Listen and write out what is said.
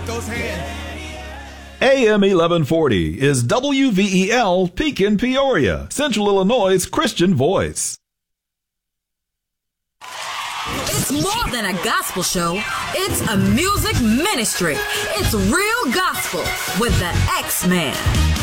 Those hands. AM 1140 is WVEL Pekin, Peoria, Central Illinois' Christian voice. It's more than a gospel show. It's a music ministry. It's real gospel with the X-Man.